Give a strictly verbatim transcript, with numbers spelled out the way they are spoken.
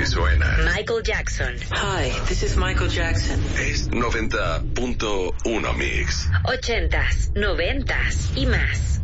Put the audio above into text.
que suena. Michael Jackson. Hi, this is Michael Jackson. Es noventa punto uno Mix. Ochentas, noventas y más.